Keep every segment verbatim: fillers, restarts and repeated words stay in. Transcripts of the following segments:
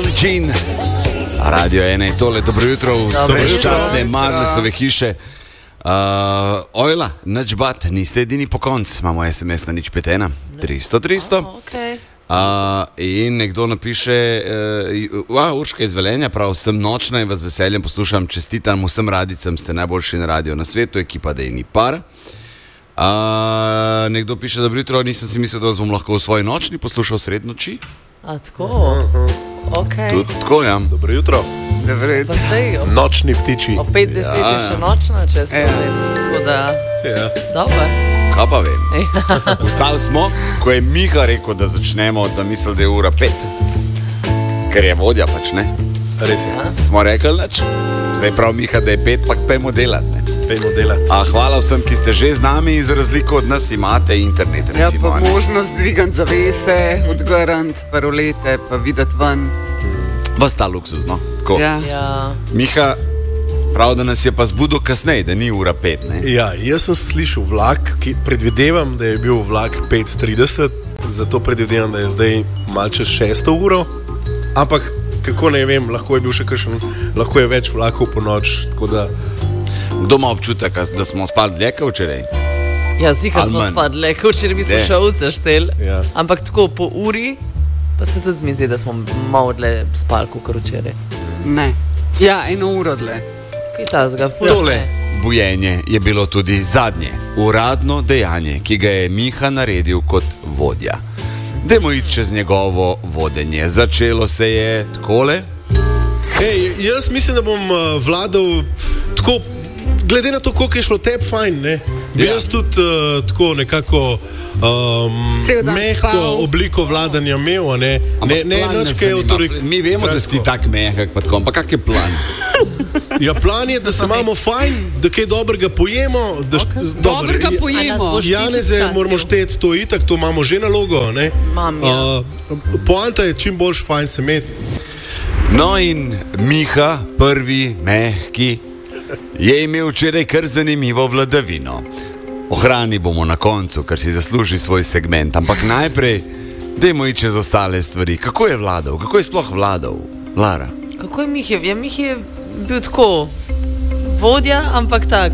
Billie Jean. Radio ena je tole, dobro jutro v brezčasne Marlesove hiše. Uh, ojla, nič bat, niste edini po konc. Imamo es em es na nič pet ena, tristo, tristo. Oh, okay. uh, In nekdo napiše uh, Urška iz Velenja, prav sem nočna in vas veseljem poslušam, čestitam vsem radicam, ste najboljši na radio na svetu, ekipa da je ni par. uh, Nekdo piše, dobro jutro, nisem si mislil, da vas bom lahko v svoji nočni poslušal sred noči. A tako, okay. Tudi tako, ja. Dobro jutro. Pa sej, ob, Nočni ptiči. o petdeset je Ja, še ja. nočna, če jaz povem. Tako da, Ja. dober. Kaj pa vem? Ustali smo, ko je Miha rekel, da začnemo, da misli, da je ura pet. Ker je vodja pač, ne? Res je. Smo rekli nič. Zdaj prav Miha, da je pet, pa pejmo delati, ne? Pejmo delati. A hvala vsem, ki ste že z nami, iz razliko od nas imate internet, Ja, recimo. pa a ne? možnost dvigati zavese, odgrant, parolete, pa videti ven. Vas ta luksuz, no? Tako. Ja. Ja, Miha, prav, da nas je pa zbudil kasneje, da ni ura pet, ne? Ja, jaz sem slišal vlak, ki predvidevam, da je bil vlak pet trideset, zato predvidevam, da je zdaj malce čez šesto uro. Ampak kako ne vem, lahko je bil še kakšen, lahko je več vlakov po noč. Tako da Kdo ima občutek, da smo spali dlje kot včeraj? ja zika smo Alman. spadli, kot če bi smo De. še ovce štel. Ja. Ampak tako po uri, pa se tudi zmi zdi, da smo malo dlje spali, kot včeraj. Ne. Ja, eno uro dlje. Kaj tazga, ful. Tole bujenje je bilo tudi zadnje uradno dejanje, ki ga je Miha naredil kot vodja. Dajmo iti čez njegovo vodenje. Začelo se je takole. Ej, jaz mislim, da bom uh, vladal tako, glede na to, koliko je šlo tebi fajn, ne? Bi Ja. jaz tudi uh, tako nekako um, Cel dan mehko spal. obliko vladanja imel, a ne, ne, ne nič kaj avtoritetno. Mi vemo, da si tak mehak, pa tako, ampak kak je plan? Ja, plan je, da se imamo fajn, da kaj dobrega pojemo. Da, okay. Dobrega A nas pojemo. boš ti Janeze častil? moramo šteti, to itak, to imamo že nalogo, ne? Imam, ja. Uh, poanta je čim boljš fajn se imeti. No in Miha, prvi mehki, je imel včeraj kar zanimivo vladavino. Ohrani bomo na koncu, ker si zasluži svoj segment, ampak najprej dajmo iti čez ostale stvari. Kako je vladal? Kako je sploh vladal? Lara? Kako je Mihi? Ja, Mihi je bil tako vodja, ampak tak,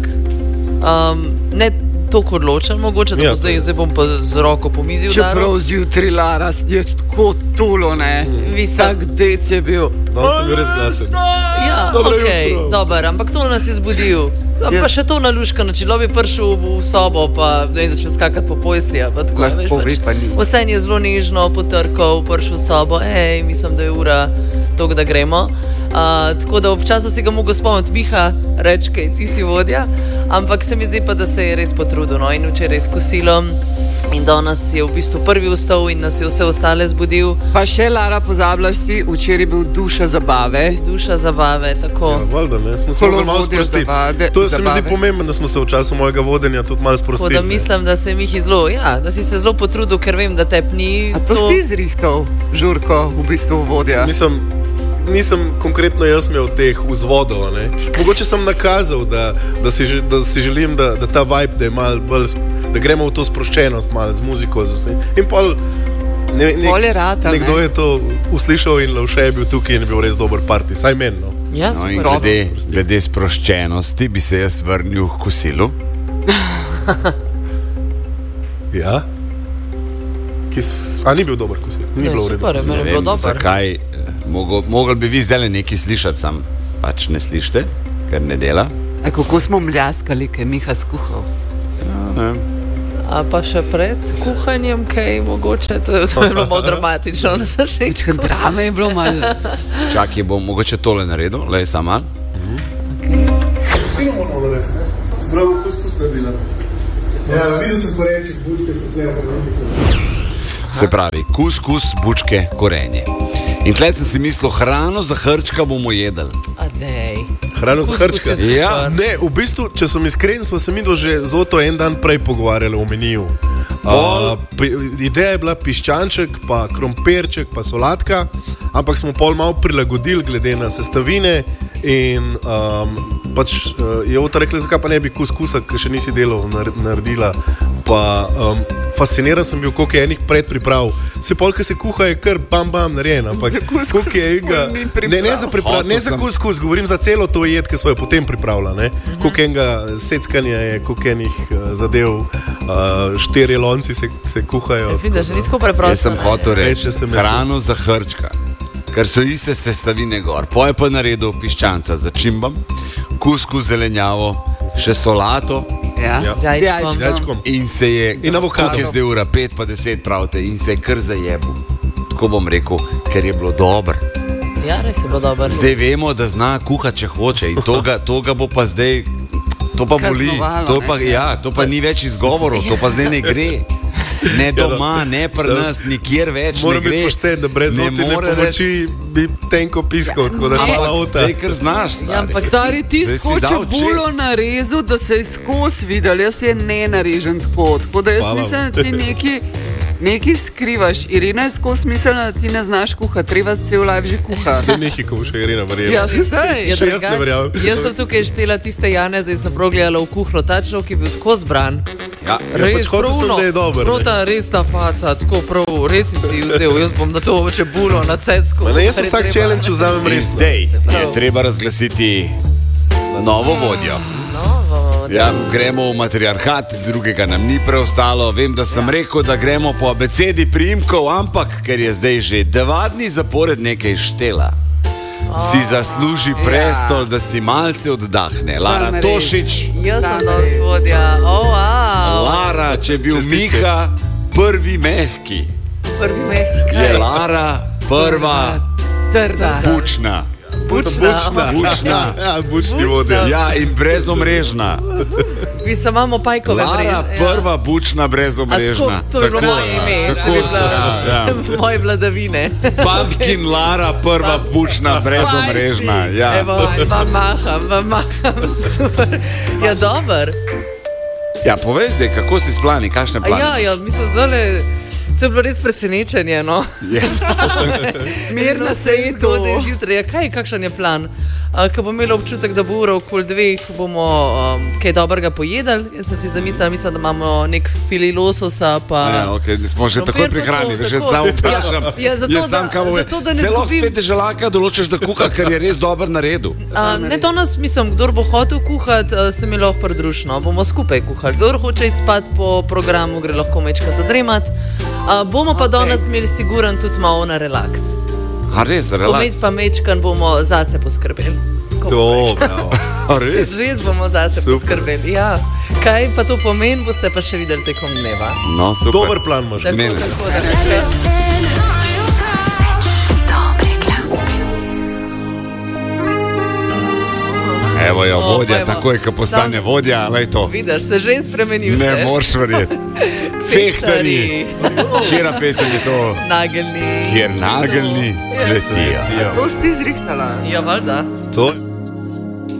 um, ne toliko odločen, mogoče, da Ja, bo zdaj, to je zdaj bom pa z roko po mizi Čeprav udaril. zjutraj Lara je tako tulo, ne. Vsak dec je bil. Danes sem bil res glasen. Ja, Dobro okay, jutro. dober, ampak to nas je zbudil. Pa Jaz- še to naluška, načelo bi prišel v sobo, pa ne vem, začel skakati po postelji. ali pa tako, Lahko veš, ve, pa ni. Vse je zelo nežno potrkal, prišel v sobo, hej, mislim, da je ura to, da gremo. Uh, tako da občasno si ga mogo spomniti, Miha, reči, kaj ti si vodja, ampak se mi zdi pa, da se je res potrudil, no, in včeraj s kosilom. In danes je v bistvu prvi vstal in nas je vse ostale zbudil. Pa še Lara, pozabljaš si, včeraj bil duša zabave. Duša zabave, tako. Ja, valjda, ne, smo se Polo morali malo vodja sprostiti. zabave- To se mi zdi zabave. pomembno, da smo se v času mojega vodenja tudi malo Tako sprostili. da ne. mislim, da se Mihi zelo, ja, da si se zelo potrudil, ker vem, da te ni. A to si zrihtal, Žurko, v bistvu vodja. Mislim, nisem konkretno jaz imel teh vzvodov. a ne. Mogoče sem nakazal, da, da, si, že- da si želim, da, da ta vibe, da je malo bolj, sp- da gremo v to sproščenost, malo z muziko. Z vsem. In pol, ne, nek, Pol je rata, nekdo ne. je to uslišal in Lovše je bil tukaj in je bil res dober parti, saj meni. No. Ja, No in super. glede, glede sproščenosti bi se jaz vrnil k kosilu. Ja? Kis, a ni bil dober kosil? Ni Ne, bilo v redu. super, kosil. meni Ne je bilo vem, dobro. zakaj. eh, Mogel, mogel bi vi zdaj nekaj slišati, sam pač ne slišite, ker ne dela. A kako smo mljaskali, kaj je Miha skuhal? Ne. A pa še pred kuhanjem, kaj mogoče, to je to je bilo malo dramatično na začetku. Če drame je bilo malo. Čakaj, bom mogoče tole naredil, le sam mal. Vsi moramo narediti, ne? Spravo kuskus naredila. Ja, videl sem korenček, bučke se tlejo po Se pravi, kuskus, bučke, korenje. In tle sem si mislil, hrano za hrčka bomo jedli. A dej. Hrano za Kuskus hrčka. je super. Ja. Ne, v bistvu, če sem iskren, smo se mi dva že z Oto en dan prej pogovarjali o meniju. Uh, ideja je bila piščanček, pa krompirček, pa solatka, ampak smo pol malo prilagodili glede na sestavine in um, pač uh, je Ota rekla, zakaj pa ne bi kuskusa, ker še nisi delal, nar- naredila Pa um, fasciniran sem bil, koliko je enih predpriprav. Se polka se kuha, je kar bam bam narejen, ampak koliko je enega... Ne, ne za priprav, ne za kuskus, govorim za celo to jed, ki smo jo potem pripravljali. Uh-huh. Koliko enega seckanja je, koliko enih uh, zadev, uh, štiri lonci se, se kuhajo. Vidim, da že ni tako preprosto. Jaz sem hotel reči, hrano za hrčka, ker so iste sestavine gor. Poje pa naredil piščanca za čimbam, kuskus zelenjavo, še solato. Ja, ja. z jajčkom. Z jajčkom. In se je, in avokado. Koliko je zdaj ura, pet pa deset pravite, in se je kar zajebil. Tako bom rekel, ker je bilo dobro. Ja, res je bilo dobro. Zdaj vemo, da zna kuhati, če hoče, in to ga, to ga bo pa zdaj, to pa boli. To pa, ja, to pa ni več izgovorov, to pa zdaj ne gre. Ne doma, ne pri nas, nikjer več Moram ne gre. Moram biti pošten, da brez otine pomoči bi tenko piskal, tako da hvala ota. Zdaj, ker znaš, stari. Ja, ampak Stari, ti skoči bulo na rezu, da se je skos videl, jaz je ne narežem tako. Tako da jaz Hvala. mislim, da ti neki, neki skrivaš. Irina je skos mislila, da ti ne znaš kuhati, treba cel live že kuhati. Da nekaj, ko bo še Irina verjela. Ja, sej. Ja, Še jaz ne verjamem. Jaz sem tukaj štela tiste Jane, zdaj sem prav gledala v kuhlo, ta človek je bil tako zbran. Ja, Res, pač hotel sem, pravno, da je dober, ne. prav ta res ta faca, tako prav, res si si vzel, jaz bom na to če bulo na cecku. Ma ne, jaz vsak challenge vzamem in resno. zdaj je treba razglasiti novo vodjo. Novo, Ja, gremo v matriarhat, drugega nam ni preostalo. Vem, da sem rekel, da gremo po abecedi priimkov, ampak ker je zdaj že dva dni zapored nekaj štela, si zasluži prestol, da si malce oddahne. Lara res. Tošič. Jaz sem danes vodja, oh, wow. Lara, če bi bil Čestitke. Miha prvi mehki, Prvi meh, je Lara prva Trda. bučna. bučna. Bučna. Ja, bučni Bučna. vodja. Ja, in brezomrežna. Mi se imamo pajkove Lara, vreže, ja. prva bučna A tako, brezomrežna. to je bilo moje ime, Tako, to je bila ja, ja. moje vladavine. Pumpkin Lara, prva bučna brezomrežna. Ja. Evo, vam maham, vam maham, super. Ja, dober. Ja, povej zdaj, kako si splani, kakšne A plane? ja, ja, mislim, zdaj to je bilo res presenečenje, no. Yes. Mirna se je to. Zgodaj zjutraj, ja, kaj, kakšen je plan? Uh, ko bomo imeli občutek, da bo ura okoli dveh, bomo um, kaj dobrega pojedali. Jaz sem si zamislila, mislim, da imamo nek fili lososa, pa... Ja, okay, smo že takoj krompir, pa prihranili, to, že tako. sam vprašam. Ja, ja, zato, Jaz znam, da- kam bo- zato, da ne Celo izgubim- spet deželaka določiš, da kuha, ker je res dober na redu. Uh, ne, to nas, mislim, kdor bo hotel kuhati, uh, se mi lahko pridružimo, bomo skupaj kuhali. Kdor hoče iti spat po programu, gre lahko mečka zadremat. Uh, bomo pa Okay. danes imeli siguren tudi malo na relaks. A res, Ko relaks. meč pa mečkan bomo zase poskrbeli. Ko To, bravo. A res? Res bomo zase Super. poskrbeli. Ja. Kaj pa to pomeni, boste pa še videli tekom dneva. No, super. Dober plan imaš. Tako, Zmeni. tako, da ne Evo je O, vodja, pa evo. takoj, ko postane Sam- vodja, lej to. vidiš, se že spremenil. Ne moreš verjeti. Fehtari. Kjera pesem je to? Nagelni. Kjer nageljni cvetijo. To si ti zrihtala. Ja, valjda. To je